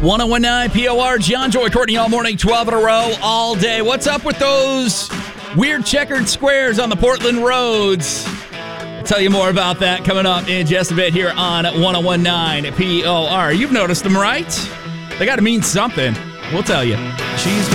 1019 POR, John, Joy, Courtney, all morning, 12 in a row, all day. What's up with those weird checkered squares on the Portland roads? I'll tell you more about that coming up in just a bit here on 1019 POR. You've noticed them, right? They got to mean something. We'll tell you. She's